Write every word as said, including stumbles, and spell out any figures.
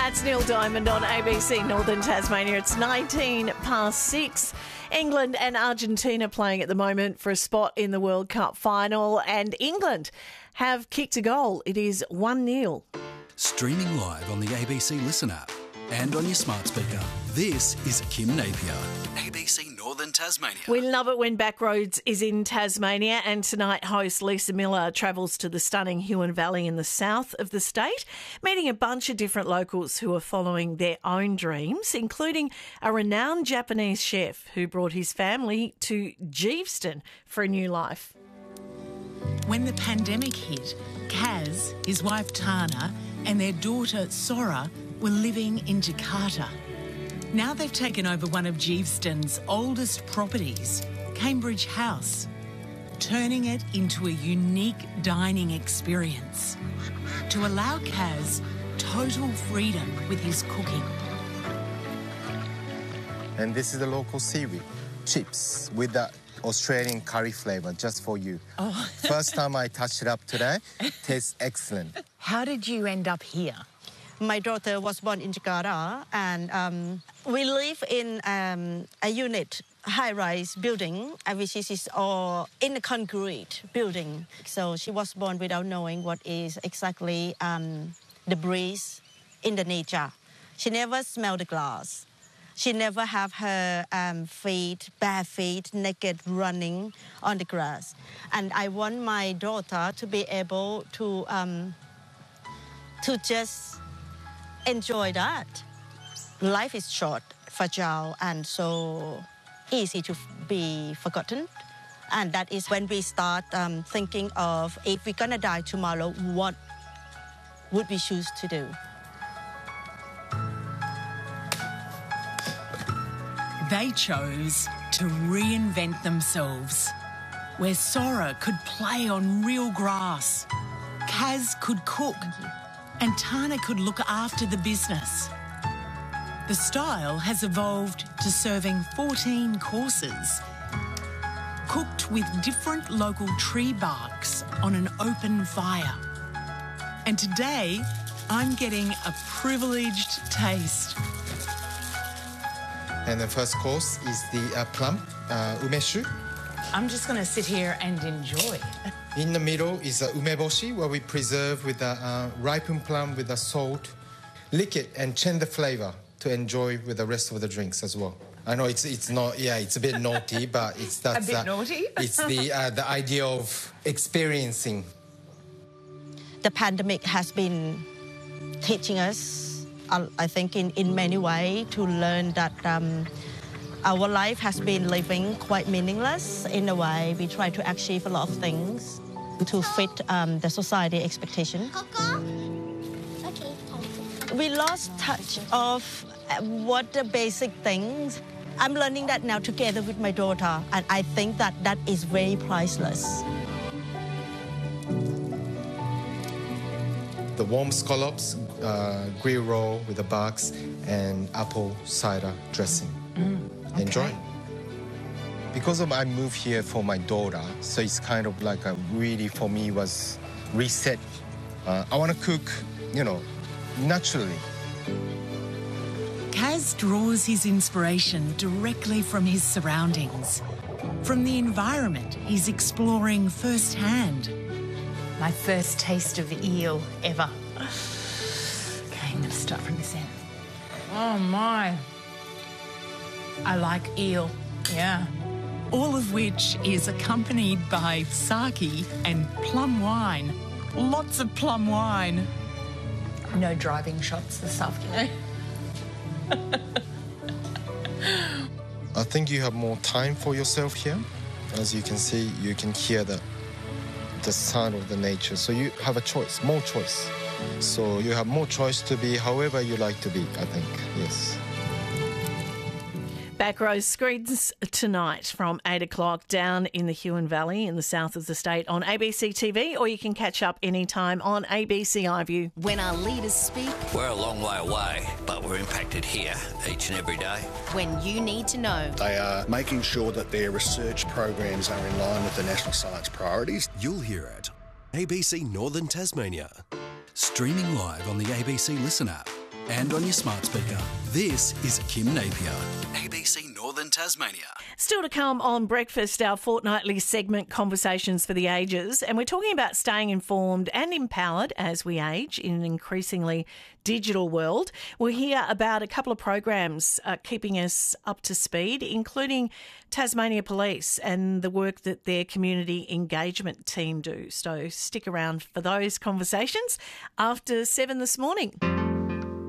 That's Neil Diamond on A B C Northern Tasmania. It's nineteen past six. England and Argentina playing at the moment for a spot in the World Cup final, and England have kicked a goal. It is one nil. Streaming live on the A B C Listen app and on your smart speaker. This is Kim Napier, A B C Northern Tasmania. We love it when Backroads is in Tasmania, and tonight host Lisa Miller travels to the stunning Huon Valley in the south of the state, meeting a bunch of different locals who are following their own dreams, including a renowned Japanese chef who brought his family to Geeveston for a new life. When the pandemic hit, Kaz, his wife Tana, and their daughter Sora were living in Jakarta. Now they've taken over one of Geeveston's oldest properties, Cambridge House, turning it into a unique dining experience to allow Kaz total freedom with his cooking. And this is the local seaweed chips with the Australian curry flavour just for you. Oh. First time I touched it up today, tastes excellent. How did you end up here? My daughter was born in Jakarta, and um, we live in um, a unit high-rise building, uh, which is all in a concrete building. So she was born without knowing what is exactly um, the breeze in the nature. She never smelled the glass. She never have her um, feet, bare feet, naked, running on the grass. And I want my daughter to be able to um, to just enjoy that. Life is short, fragile, and so easy to be forgotten. And that is when we start um, thinking of, if we're gonna die tomorrow, what would we choose to do? They chose to reinvent themselves, where Sora could play on real grass, Kaz could cook, and Tana could look after the business. The style has evolved to serving fourteen courses, cooked with different local tree barks on an open fire. And today, I'm getting a privileged taste. And the first course is the uh, plum, uh, umeshu. I'm just going to sit here and enjoy. In the middle is uh, umeboshi, where we preserve with the uh, ripened plum with the salt. Lick it and change the flavour to enjoy with the rest of the drinks as well. I know it's it's not, yeah, it's a bit naughty, but it's that's... A bit uh, naughty? It's the, uh, the idea of experiencing. The pandemic has been teaching us, uh, I think, in, in many ways, to learn that um, our life has been living quite meaningless in a way. We try to achieve a lot of things to fit um, the society expectation. Coco? Okay, we lost touch of what the basic things. I'm learning that now together with my daughter, and I think that that is very priceless. The warm scallops, uh, grill roll with the bugs, and apple cider dressing. Mm, okay. Enjoy. Because of I moved here for my daughter, so it's kind of like a really, for me, was reset. Uh, I want to cook, you know, naturally. Kaz draws his inspiration directly from his surroundings, from the environment he's exploring firsthand. My first taste of eel ever. Okay, I'm going to start from this end. Oh, my. I like eel, yeah. All of which is accompanied by sake and plum wine. Lots of plum wine. No driving shots this afternoon. I think you have more time for yourself here. As you can see, you can hear the the sound of the nature. So you have a choice, more choice. So you have more choice to be however you like to be, I think, yes. Backroads screens tonight from eight o'clock down in the Huon Valley in the south of the state on A B C T V, or you can catch up anytime on A B C iView. When our leaders speak, we're a long way away, but we're impacted here each and every day. When you need to know. They are making sure that their research programs are in line with the national science priorities. You'll hear it. A B C Northern Tasmania. Streaming live on the A B C Listen app and on your smart speaker. This is Kim Napier, A B C Northern Tasmania. Still to come on Breakfast, our fortnightly segment Conversations for the Ages, and we're talking about staying informed and empowered as we age in an increasingly digital world. We'll hear about a couple of programs uh, keeping us up to speed, including Tasmania Police and the work that their community engagement team do. So stick around for those conversations after seven this morning.